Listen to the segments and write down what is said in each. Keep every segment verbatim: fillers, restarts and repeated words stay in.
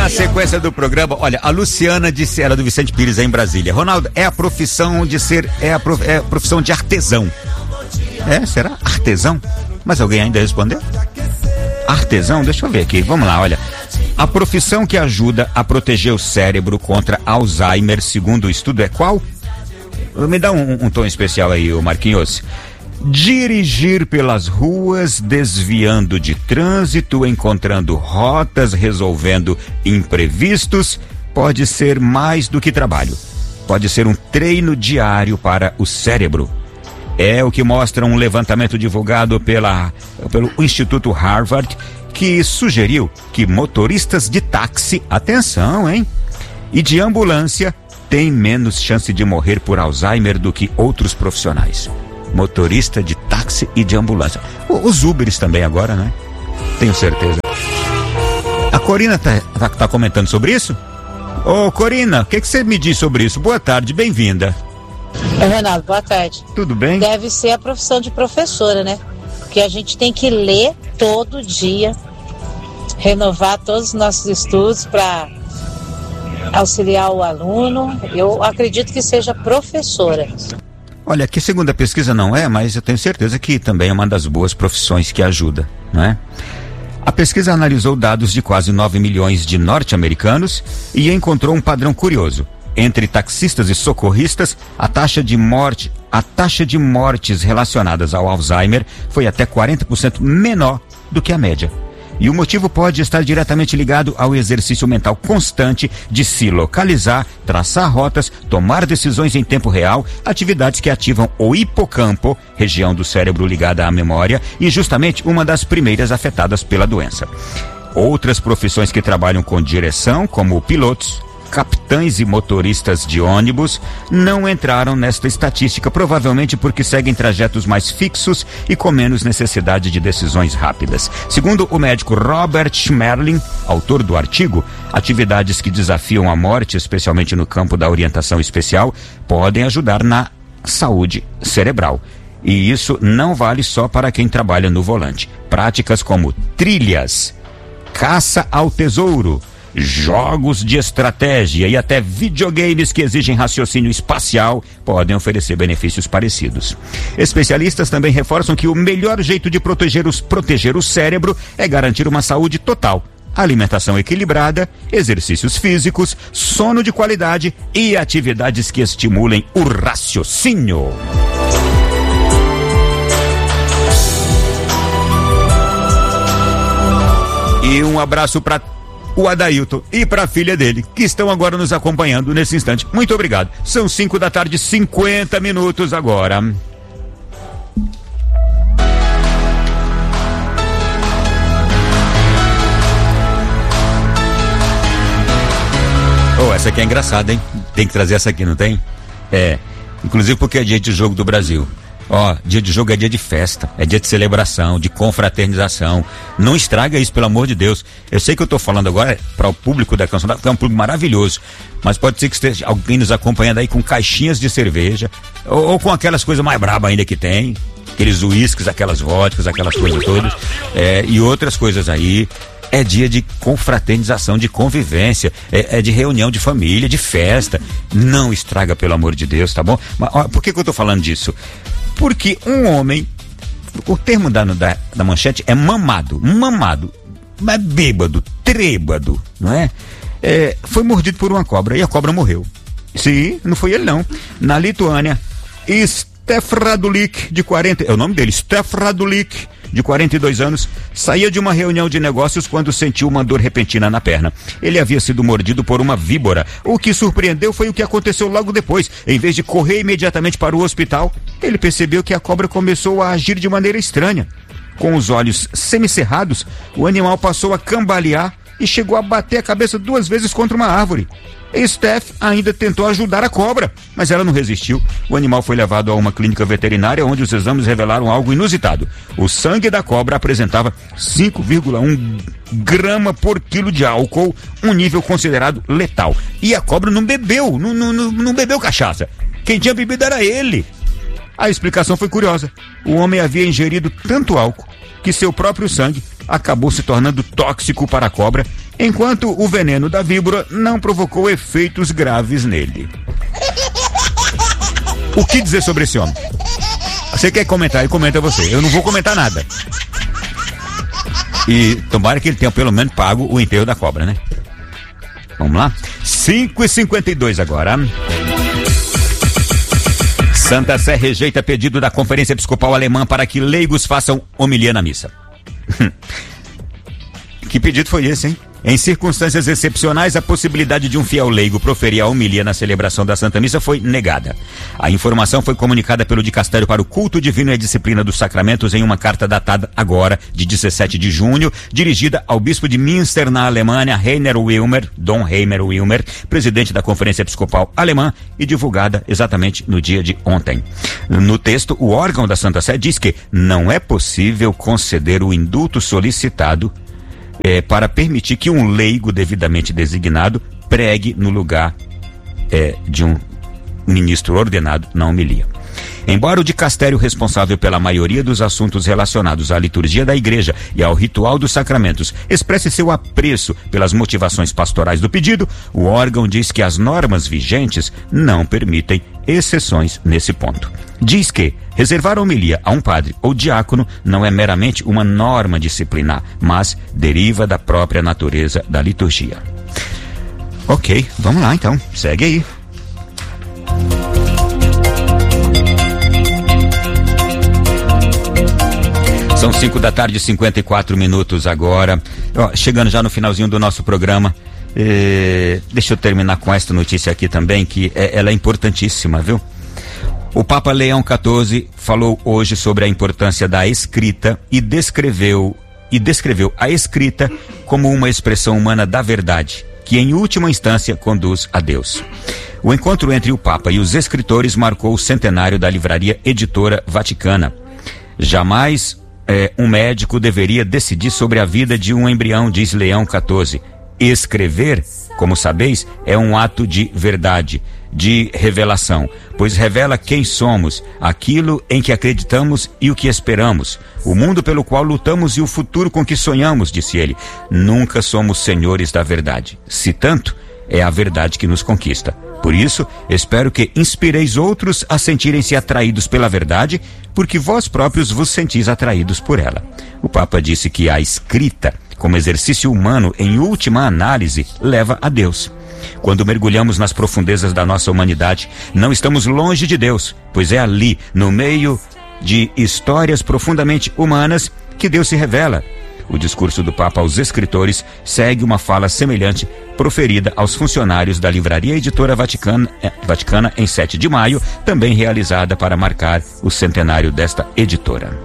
na sequência do programa, olha, a Luciana disse, ela do Vicente Pires aí em Brasília. Ronaldo, é a profissão de ser, é a, prof, é a profissão de artesão. É, será? Artesão? Mas alguém ainda respondeu? Artesão? Deixa eu ver aqui, vamos lá, olha. A profissão que ajuda a proteger o cérebro contra Alzheimer, segundo o estudo, é qual? Me dá um, um tom especial aí, ô Marquinhos. Dirigir pelas ruas, desviando de trânsito, encontrando rotas, resolvendo imprevistos, pode ser mais do que trabalho. Pode ser um treino diário para o cérebro. É o que mostra um levantamento divulgado pela, pelo Instituto Harvard, que sugeriu que motoristas de táxi, atenção, hein? E de ambulância têm menos chance de morrer por Alzheimer do que outros profissionais. Motorista de táxi e de ambulância. Os Uberes também agora, né? Tenho certeza. A Corina tá, tá, tá comentando sobre isso? Ô, Corina, o que que você me diz sobre isso? Boa tarde, bem-vinda. Oi, Ronaldo, boa tarde. Tudo bem? Deve ser a profissão de professora, né? Porque a gente tem que ler todo dia, renovar todos os nossos estudos para auxiliar o aluno. Eu acredito que seja professora. Olha, que segundo a pesquisa não é, mas eu tenho certeza que também é uma das boas profissões que ajuda, não é? A pesquisa analisou dados de quase nove milhões de norte-americanos e encontrou um padrão curioso. Entre taxistas e socorristas, a taxa de morte, a taxa de mortes relacionadas ao Alzheimer foi até quarenta por cento menor do que a média. E o motivo pode estar diretamente ligado ao exercício mental constante de se localizar, traçar rotas, tomar decisões em tempo real, atividades que ativam o hipocampo, região do cérebro ligada à memória, e justamente uma das primeiras afetadas pela doença. Outras profissões que trabalham com direção, como pilotos, capitães e motoristas de ônibus, não entraram nesta estatística, provavelmente porque seguem trajetos mais fixos e com menos necessidade de decisões rápidas. Segundo o médico Robert Schmerling, autor do artigo, atividades que desafiam a morte, especialmente no campo da orientação especial, podem ajudar na saúde cerebral. E isso não vale só para quem trabalha no volante. Práticas como trilhas, caça ao tesouro, jogos de estratégia e até videogames que exigem raciocínio espacial podem oferecer benefícios parecidos. Especialistas também reforçam que o melhor jeito de proteger, os, proteger o cérebro é garantir uma saúde total, alimentação equilibrada, exercícios físicos, sono de qualidade e atividades que estimulem o raciocínio. E um abraço para o Adailton e para a filha dele, que estão agora nos acompanhando nesse instante. Muito obrigado. São cinco da tarde, cinquenta minutos agora. Oh, essa aqui é engraçada, hein? Tem que trazer essa aqui, não tem? É, inclusive porque é dia de jogo do Brasil. Ó, dia de jogo é dia de festa, é dia de celebração, de confraternização. Não estraga isso, pelo amor de Deus. Eu sei que eu tô falando agora para o público da Canção, que é um público maravilhoso, mas pode ser que esteja alguém nos acompanhando aí com caixinhas de cerveja, ou, ou com aquelas coisas mais brabas ainda que tem, aqueles uísques, aquelas vodkas, aquelas coisas todas, é, e outras coisas aí. É dia de confraternização, de convivência, é, é de reunião de família, de festa. Não estraga, pelo amor de Deus, tá bom? Mas ó, por que que eu tô falando disso? Porque um homem, o termo da, da, da manchete é mamado, mamado, mas bêbado, trêbado, não é? É, foi mordido por uma cobra e a cobra morreu. Sim, não foi ele não. Na Lituânia, Stef Radulik, de quarenta, é o nome dele, Stef Radulik, de quarenta e dois anos, saía de uma reunião de negócios quando sentiu uma dor repentina na perna. Ele havia sido mordido por uma víbora. O que surpreendeu foi o que aconteceu logo depois. Em vez de correr imediatamente para o hospital, ele percebeu que a cobra começou a agir de maneira estranha. Com os olhos semicerrados, o animal passou a cambalear e chegou a bater a cabeça duas vezes contra uma árvore. Steph ainda tentou ajudar a cobra, mas ela não resistiu. O animal foi levado a uma clínica veterinária onde os exames revelaram algo inusitado. O sangue da cobra apresentava cinco vírgula um grama por quilo de álcool, um nível considerado letal. E a cobra não bebeu, não, não, não, não bebeu cachaça. Quem tinha bebido era ele. A explicação foi curiosa. O homem havia ingerido tanto álcool que seu próprio sangue acabou se tornando tóxico para a cobra, enquanto o veneno da víbora não provocou efeitos graves nele. O que dizer sobre esse homem? Você quer comentar? E comenta você. Eu não vou comentar nada. E tomara que ele tenha pelo menos pago o enterro da cobra, né? Vamos lá? cinco e cinquenta e dois agora. Santa Sé rejeita pedido da Conferência Episcopal Alemã para que leigos façam homilia na missa. Que pedido foi esse, hein? Em circunstâncias excepcionais, a possibilidade de um fiel leigo proferir a homilia na celebração da Santa Missa foi negada. A informação foi comunicada pelo Dicastério para o Culto Divino e a Disciplina dos Sacramentos em uma carta datada agora, de dezessete de junho, dirigida ao bispo de Münster, na Alemanha, Heiner Wilmer, Dom Heimer Wilmer, presidente da Conferência Episcopal Alemã, e divulgada exatamente no dia de ontem. No texto, o órgão da Santa Sé diz que não é possível conceder o indulto solicitado É, para permitir que um leigo devidamente designado pregue no lugar é, de um ministro ordenado na homilia. Embora o dicastério responsável pela maioria dos assuntos relacionados à liturgia da igreja e ao ritual dos sacramentos expresse seu apreço pelas motivações pastorais do pedido, o órgão diz que as normas vigentes não permitem exceções nesse ponto. Diz que reservar a homilia a um padre ou diácono não é meramente uma norma disciplinar, mas deriva da própria natureza da liturgia. Ok, vamos lá então, segue aí. São cinco da tarde e cinquenta e quatro minutos agora. Ó, chegando já no finalzinho do nosso programa. Eh, deixa eu terminar com esta notícia aqui também, que é, ela é importantíssima, viu? O Papa Leão quatorze falou hoje sobre a importância da escrita e descreveu, e descreveu a escrita como uma expressão humana da verdade, que em última instância conduz a Deus. O encontro entre o Papa e os escritores marcou o centenário da Livraria Editora Vaticana. Jamais É, um médico deveria decidir sobre a vida de um embrião, diz Leão quatorze. Escrever, como sabeis, é um ato de verdade, de revelação, pois revela quem somos, aquilo em que acreditamos e o que esperamos, o mundo pelo qual lutamos e o futuro com que sonhamos, disse ele. Nunca somos senhores da verdade. Se tanto, é a verdade que nos conquista. Por isso, espero que inspireis outros a sentirem-se atraídos pela verdade, porque vós próprios vos sentis atraídos por ela. O Papa disse que a escrita, como exercício humano em última análise, leva a Deus. Quando mergulhamos nas profundezas da nossa humanidade, não estamos longe de Deus, pois é ali, no meio de histórias profundamente humanas, que Deus se revela. O discurso do Papa aos escritores segue uma fala semelhante proferida aos funcionários da Livraria Editora Vaticana, eh, Vaticana em sete de maio, também realizada para marcar o centenário desta editora.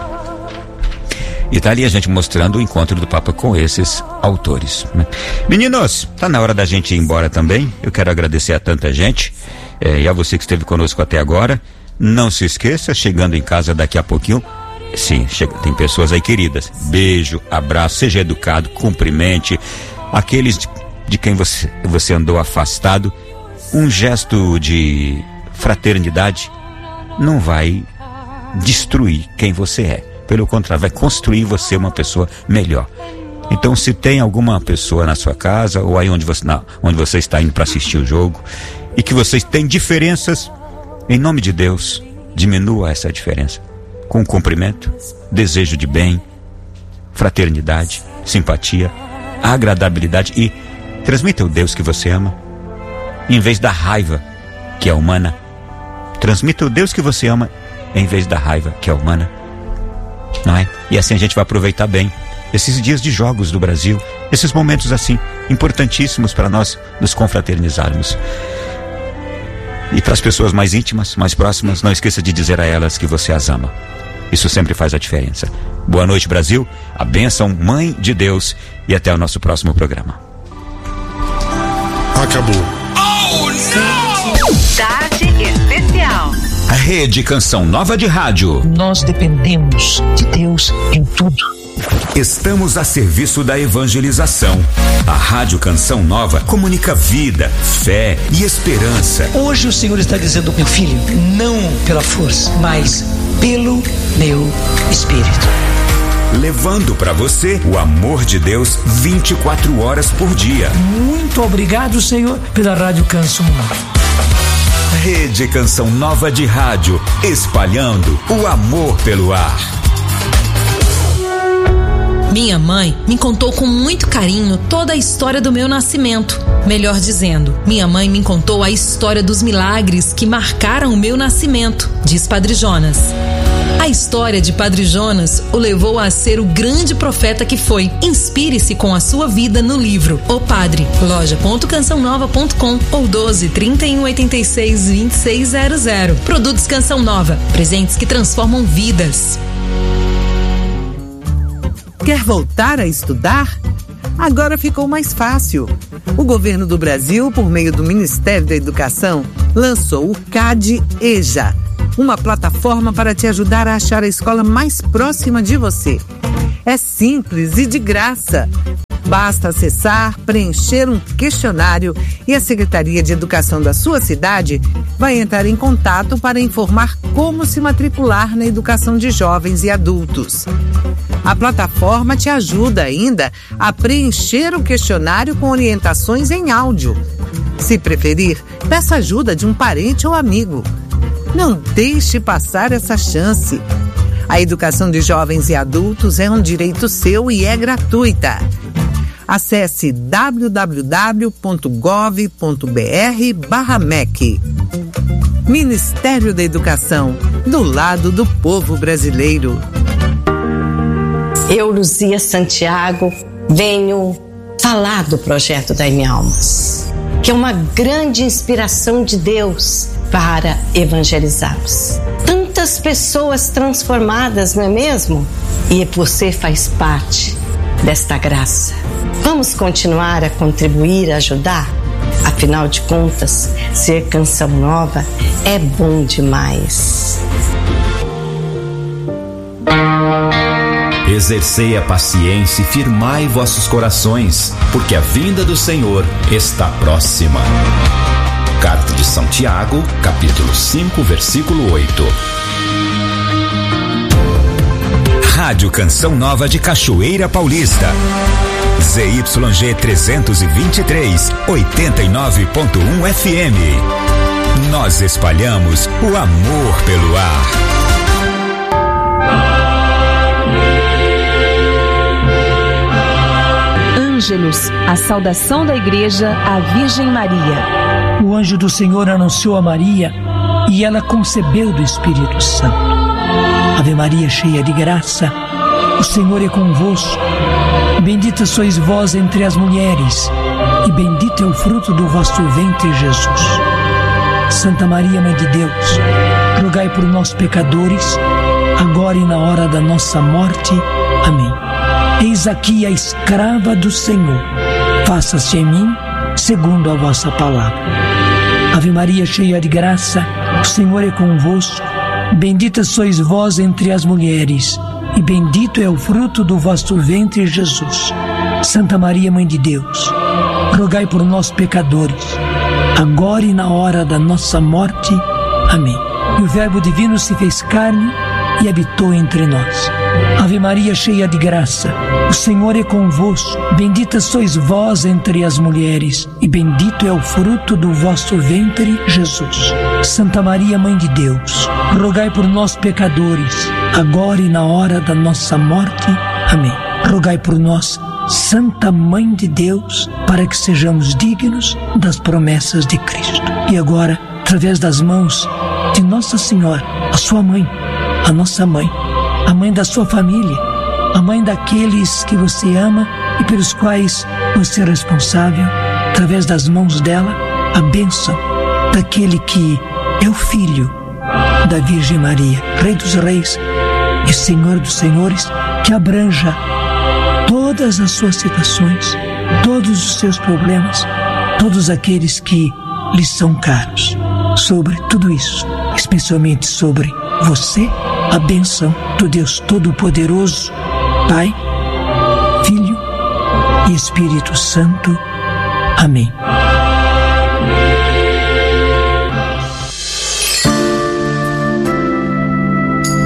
E tá ali a gente mostrando o encontro do Papa com esses autores, né? Meninos, tá na hora da gente ir embora também. Eu quero agradecer a tanta gente eh, e a você que esteve conosco até agora. Não se esqueça, chegando em casa daqui a pouquinho, sim, chega, tem pessoas aí queridas. Beijo, abraço, seja educado, cumprimente aqueles de, de quem você, você andou afastado. Um gesto de fraternidade não vai destruir quem você é. Pelo contrário, vai construir você uma pessoa melhor. Então, se tem alguma pessoa na sua casa ou aí onde você, na, onde você está indo para assistir o jogo e que vocês têm diferenças, em nome de Deus, diminua essa diferença com cumprimento, desejo de bem, fraternidade, simpatia, agradabilidade e transmita o Deus que você ama, em vez da raiva que é humana. Transmita o Deus que você ama em vez da raiva que é humana, não é? E assim a gente vai aproveitar bem esses dias de jogos do Brasil, esses momentos assim importantíssimos para nós nos confraternizarmos. E para as pessoas mais íntimas, mais próximas, não esqueça de dizer a elas que você as ama. Isso sempre faz a diferença. Boa noite, Brasil. A bênção, Mãe de Deus. E até o nosso próximo programa. Acabou. Oh, não! Tarde especial. A Rede Canção Nova de Rádio. Nós dependemos de Deus em tudo. Estamos a serviço da evangelização. A Rádio Canção Nova comunica vida, fé e esperança. Hoje o Senhor está dizendo, meu filho, não pela força, mas pelo meu Espírito. levando para você o amor de Deus vinte e quatro horas por dia. Muito obrigado, Senhor, pela Rádio Canção Nova. Rede Canção Nova de Rádio, espalhando o amor pelo ar. Minha mãe me contou com muito carinho toda a história do meu nascimento. Melhor dizendo, minha mãe me contou a história dos milagres que marcaram o meu nascimento, diz Padre Jonas. A história de Padre Jonas o levou a ser o grande profeta que foi. Inspire-se com a sua vida no livro O Padre, loja ponto canção nova ponto com ou doze, trinta e um, oitenta e seis, vinte e seis zero zero. Produtos Canção Nova, presentes que transformam vidas. Quer voltar a estudar? Agora ficou mais fácil. O governo do Brasil, por meio do Ministério da Educação, lançou o C A D EJA, uma plataforma para te ajudar a achar a escola mais próxima de você. É simples e de graça. Basta acessar, preencher um questionário e a Secretaria de Educação da sua cidade vai entrar em contato para informar como se matricular na educação de jovens e adultos. A plataforma te ajuda ainda a preencher o questionário com orientações em áudio. Se preferir, peça ajuda de um parente ou amigo. Não deixe passar essa chance. A educação de jovens e adultos é um direito seu e é gratuita. Acesse w w w ponto gov ponto b r barra M E C. Ministério da Educação, do lado do povo brasileiro. Eu, Luzia Santiago, venho falar do projeto Dai-me Almas, que é uma grande inspiração de Deus para evangelizarmos. Tantas pessoas transformadas, não é mesmo? E você faz parte desta graça. Vamos continuar a contribuir, a ajudar? Afinal de contas, ser Canção Nova é bom demais. Exercei a paciência e firmai vossos corações, porque a vinda do Senhor está próxima. Carta de São Tiago, capítulo cinco, versículo oito. Rádio Canção Nova de Cachoeira Paulista. Z Y G trezentos e vinte e três, oitenta e nove ponto um F M. Nós espalhamos o amor pelo ar. Ângelus, a saudação da Igreja à Virgem Maria. O anjo do Senhor anunciou a Maria e ela concebeu do Espírito Santo. Ave Maria, cheia de graça, o Senhor é convosco. Bendita sois vós entre as mulheres, e bendito é o fruto do vosso ventre, Jesus. Santa Maria, Mãe de Deus, rogai por nós, pecadores, agora e na hora da nossa morte. Amém. Eis aqui a escrava do Senhor. Faça-se em mim segundo a vossa palavra. Ave Maria, cheia de graça, o Senhor é convosco. Bendita sois vós entre as mulheres, e bendito é o fruto do vosso ventre, Jesus. Santa Maria, Mãe de Deus, rogai por nós, pecadores, agora e na hora da nossa morte. Amém. E o Verbo divino se fez carne e habitou entre nós. Ave Maria, cheia de graça, o Senhor é convosco. Bendita sois vós entre as mulheres, e bendito é o fruto do vosso ventre, Jesus. Santa Maria, Mãe de Deus, rogai por nós, pecadores, agora e na hora da nossa morte. Amém. Rogai por nós, Santa Mãe de Deus, para que sejamos dignos das promessas de Cristo. E agora, através das mãos de Nossa Senhora, a sua mãe, a nossa mãe, a mãe da sua família, a mãe daqueles que você ama e pelos quais você é responsável, através das mãos dela, a bênção daquele que é o Filho da Virgem Maria, Rei dos Reis e Senhor dos Senhores, que abranja todas as suas situações, todos os seus problemas, todos aqueles que lhe são caros. Sobre tudo isso, especialmente sobre você, a bênção do Deus Todo-Poderoso, Pai, Filho e Espírito Santo. Amém.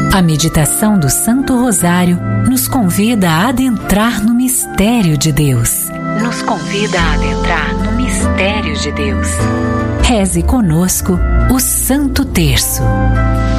A meditação do Santo Rosário nos convida a adentrar no mistério de Deus. Nos convida a adentrar no mistério de Deus. Reze conosco o Santo Terço.